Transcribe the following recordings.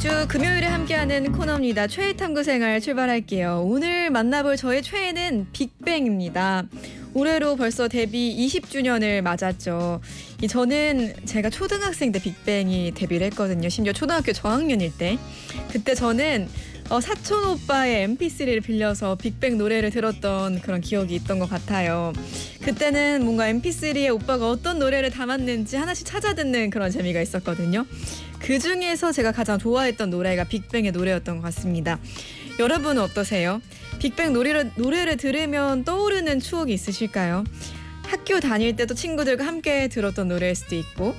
매주 금요일에 함께하는 코너입니다. 최애 탐구 생활 출발할게요. 오늘 만나볼 저의 최애는 빅뱅입니다. 올해로 벌써 데뷔 20주년을 맞았죠. 저는 제가 초등학생 때 빅뱅이 데뷔를 했거든요. 심지어 초등학교 저학년일 때. 그때 저는 사촌 오빠의 mp3를 빌려서 빅뱅 노래를 들었던 그런 기억이 있던 것 같아요. 그때는 뭔가 mp3에 오빠가 어떤 노래를 담았는지 하나씩 찾아 듣는 그런 재미가 있었거든요. 그중에서 제가 가장 좋아했던 노래가 빅뱅의 노래였던 것 같습니다. 여러분은 어떠세요? 빅뱅 노래를 들으면 떠오르는 추억이 있으실까요? 학교 다닐 때도 친구들과 함께 들었던 노래일 수도 있고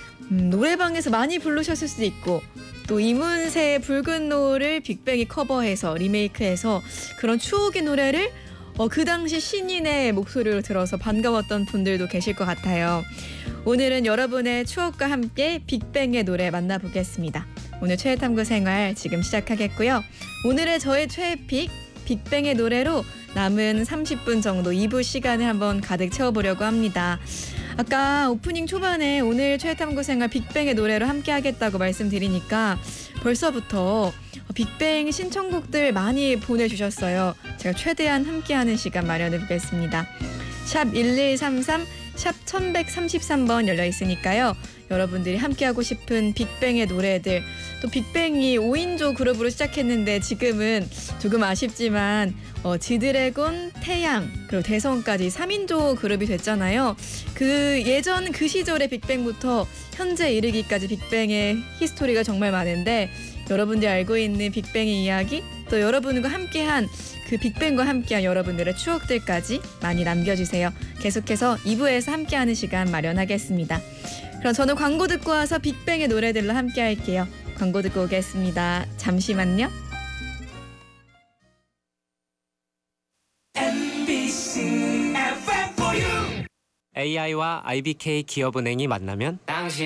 노래방에서 많이 부르셨을 수도 있고 또 이문세의 붉은 노을을 빅뱅이 커버해서 리메이크해서 그런 추억의 노래를 그 당시 신인의 목소리로 들어서 반가웠던 분들도 계실 것 같아요. 오늘은 여러분의 추억과 함께 빅뱅의 노래 만나보겠습니다. 오늘 최애 탐구 생활 지금 시작하겠고요. 오늘의 저의 최애 빅뱅의 노래로 남은 30분 정도 2부 시간을 한번 가득 채워보려고 합니다. 아까 오프닝 초반에 오늘 최애 탐구 생활 빅뱅의 노래로 함께 하겠다고 말씀드리니까 벌써부터 빅뱅 신청곡들 많이 보내주셨어요. 제가 최대한 함께하는 시간 마련해 보겠습니다. 샵 1133, 샵 1133번 열려 있으니까요. 여러분들이 함께하고 싶은 빅뱅의 노래들, 또 빅뱅이 5인조 그룹으로 시작했는데 지금은 조금 아쉽지만 지드래곤, 태양, 그리고 대성까지 3인조 그룹이 됐잖아요. 그 예전 그 시절의 빅뱅부터 현재 이르기까지 빅뱅의 히스토리가 정말 많은데 여러분들이 알고 있는 빅뱅의 이야기, 또 여러분과 함께한 그 빅뱅과 함께한 여러분들의 추억들까지 많이 남겨주세요. 계속해서 2부에서 함께하는 시간 마련하겠습니다. 그럼 저는 광고 듣고 와서 빅뱅의 노래들로 함께할게요. 광고 듣고 오겠습니다. 잠시만요. AI와 IBK 기업은행이 만나면